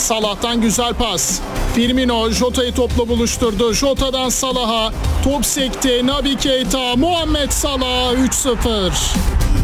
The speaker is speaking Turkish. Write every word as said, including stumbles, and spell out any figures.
Salah'tan güzel pas. Firmino Jota'yı topla buluşturdu. Jota'dan Salah'a. Top sekti. Naby Keita, Muhammed Salah üç sıfır.